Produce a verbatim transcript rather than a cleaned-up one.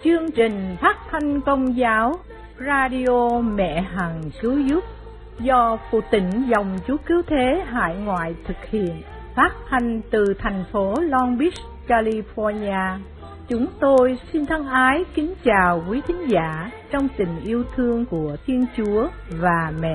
Chương trình phát thanh Công giáo Radio Mẹ Hằng Cứu Giúp do Phụ Tịnh Dòng Chúa Cứu Thế Hải Ngoại thực hiện, phát thanh từ thành phố Long Beach, California. Chúng tôi xin thân ái kính chào quý thính giả trong tình yêu thương của Thiên Chúa và mẹ